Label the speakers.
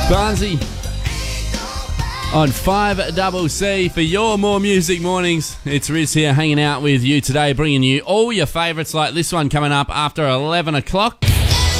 Speaker 1: Barnsey on 5CC for your More Music Mornings. It's Riz here hanging out with you today, bringing you all your favourites like this one coming up after 11 o'clock.